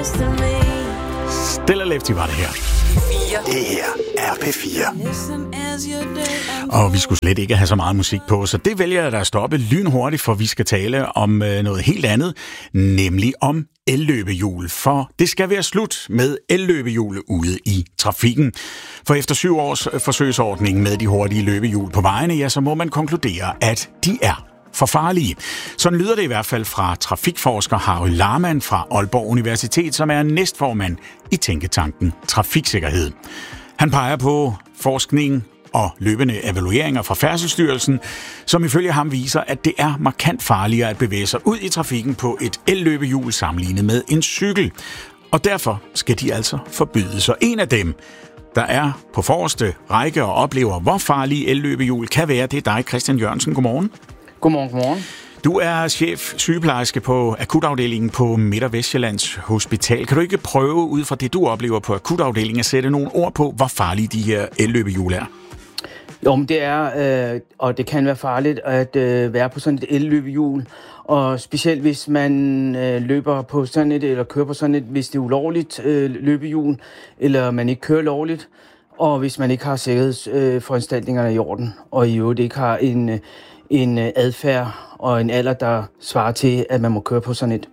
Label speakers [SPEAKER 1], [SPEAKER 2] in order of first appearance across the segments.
[SPEAKER 1] Stella Lefty var det her.
[SPEAKER 2] Det her er P4.
[SPEAKER 1] Og vi skulle slet ikke have så meget musik på, så det vælger jeg da at stoppe lynhurtigt, for vi skal tale om noget helt andet, nemlig om elløbehjul. For det skal være slut med elløbehjul ude i trafikken. For efter 7 års forsøgsordning med de hurtige løbehjul på vejene, ja, så må man konkludere, at de er for farlige. Sådan lyder det i hvert fald fra trafikforsker Harry Lahrmann fra Aalborg Universitet, som er næstformand i tænketanken Trafiksikkerhed. Han peger på forskning og løbende evalueringer fra Færdselsstyrelsen, som ifølge ham viser, at det er markant farligere at bevæge sig ud i trafikken på et elløbehjul sammenlignet med en cykel. Og derfor skal de altså forbydes. Og en af dem, der er på forreste række og oplever, hvor farlige elløbehjul kan være, det er dig, Christian Jørgensen. Godmorgen.
[SPEAKER 3] Godmorgen.
[SPEAKER 1] Du er chef sygeplejerske på akutafdelingen på Midt- og Vestsjællands Hospital. Kan du ikke prøve, ud fra det du oplever på akutafdelingen, at sætte nogle ord på, hvor farlige de her elløbehjul er?
[SPEAKER 3] Jo, men det er, og det kan være farligt at være på sådan et elløbehjul. Og specielt hvis man løber på sådan et, eller kører på sådan et, hvis det er ulovligt løbehjul, eller man ikke kører lovligt, og hvis man ikke har sikkerhedsforanstaltningerne i orden, og i øvrigt ikke har en adfærd og en alder, der svarer til, at man må køre på sådan et.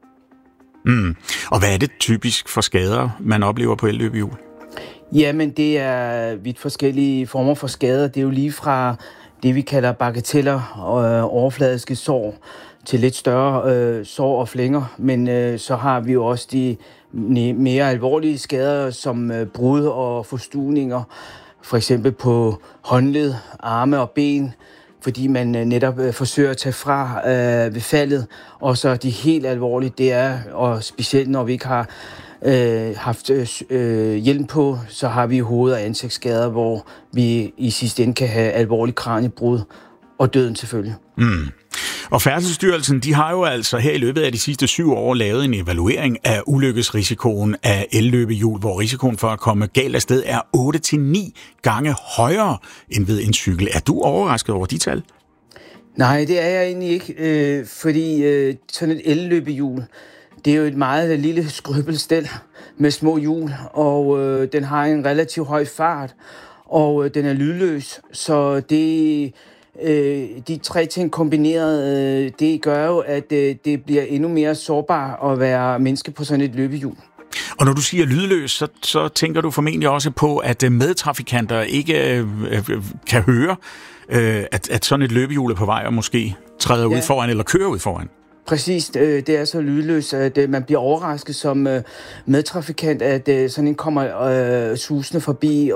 [SPEAKER 1] Og hvad er det typisk for skader, man oplever på elløbehjul?
[SPEAKER 3] Jamen, det er vidt forskellige former for skader. Det er jo lige fra det, vi kalder bagateller og overfladiske sår, til lidt større sår og flænger. Men så har vi jo også de mere alvorlige skader, som brud og forstuvninger, for eksempel på håndled, arme og ben, fordi man netop forsøger at tage fra ved faldet. Og så de helt alvorlige, det er, og specielt når vi ikke har haft hjelm på, så har vi hoved- og ansigtsskader, hvor vi i sidste ende kan have alvorlig kraniebrud og døden selvfølgelig.
[SPEAKER 1] Og Færdselsstyrelsen, de har jo altså her i løbet af de sidste 7 år lavet en evaluering af ulykkesrisikoen af elløbehjul, hvor risikoen for at komme galt afsted er 8-9 gange højere end ved en cykel. Er du overrasket over de tal?
[SPEAKER 3] Nej, det er jeg egentlig ikke, fordi sådan et elløbehjul, det er jo et meget lille skrøbelstel med små hjul, og den har en relativt høj fart, og den er lydløs, så det de 3 ting kombineret, det gør jo, at det bliver endnu mere sårbart at være menneske på sådan et løbehjul.
[SPEAKER 1] Og når du siger lydløs, så tænker du formentlig også på, at medtrafikanter ikke kan høre, at sådan et løbehjul er på vej og måske træder ud foran eller kører ud foran.
[SPEAKER 3] Præcis, det er så lydløst, at man bliver overrasket som medtrafikant, at sådan en kommer susende forbi,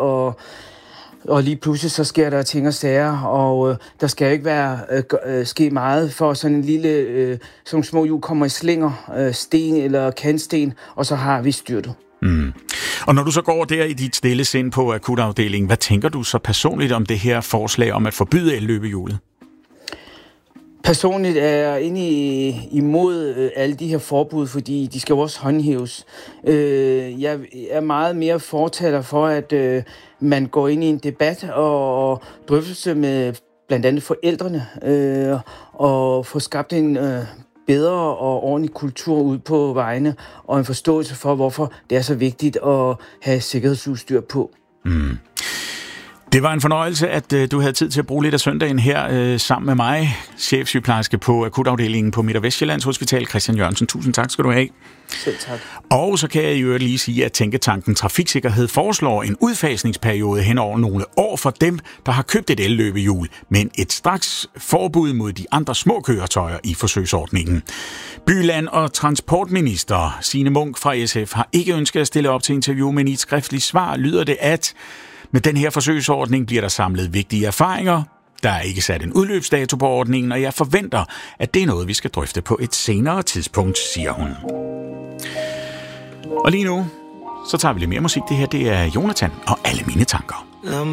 [SPEAKER 3] og lige pludselig så sker der ting og sager, og der skal jo ikke være ske meget, for sådan en lille, sådan små hjul kommer i slinger, sten eller kantsten, og så har vi styrtet.
[SPEAKER 1] Og når du så går der i dit stille sind på akutafdelingen, hvad tænker du så personligt om det her forslag om at forbyde elløbehjulet?
[SPEAKER 3] Personligt er jeg egentlig imod alle de her forbud, fordi de skal jo også håndhæves. Jeg er meget mere fortaler for, at man går ind i en debat og drøftelse med blandt andet forældrene og få skabt en bedre og ordentlig kultur ud på vejene og en forståelse for, hvorfor det er så vigtigt at have sikkerhedsudstyr på.
[SPEAKER 1] Det var en fornøjelse, at du havde tid til at bruge lidt af søndagen her sammen med mig, chefsygeplejerske på akutafdelingen på Midt- og Vestsjællands Hospital, Christian Jørgensen. Tusind tak skal du have.
[SPEAKER 3] Selv tak.
[SPEAKER 1] Og så kan jeg jo lige sige, at Tænketanken Trafiksikkerhed foreslår en udfasningsperiode hen over nogle år for dem, der har købt et elløbehjul, men et straks forbud mod de andre små køretøjer i forsøgsordningen. Byland- og transportminister Signe Munk fra SF har ikke ønsket at stille op til interview, men i et skriftligt svar lyder det, at med den her forsøgsordning bliver der samlet vigtige erfaringer. Der er ikke sat en udløbsdato på ordningen, og jeg forventer, at det er noget, vi skal drøfte på et senere tidspunkt, siger hun. Og lige nu, så tager vi lidt mere musik. Det her, det er Jonathan og Alle mine tanker.